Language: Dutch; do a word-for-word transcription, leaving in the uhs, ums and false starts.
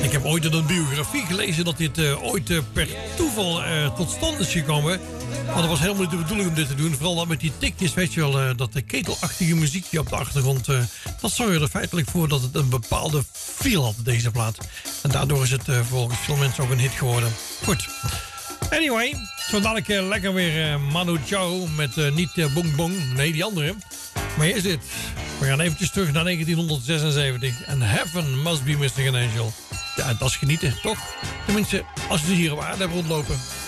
Ik heb ooit in een biografie gelezen dat dit uh, ooit uh, per toeval uh, tot stand is gekomen. Want het was helemaal niet de bedoeling om dit te doen. Vooral dat met die tikjes, weet je wel, uh, dat de ketelachtige muziekje op de achtergrond. Uh, dat zorgde er feitelijk voor dat het een bepaalde feel had, deze plaat. En daardoor is het uh, volgens veel mensen ook een hit geworden. Goed. Anyway, zo dadelijk uh, lekker weer uh, Manu Chao met uh, niet uh, Bong Bong. Nee, die andere. Maar hier is dit. We gaan eventjes terug naar negentien zesenzeventig. En Heaven Must Be Missing an Angel. Ja, dat is genieten, toch? Tenminste, als we hier op aarde hebben rondlopen.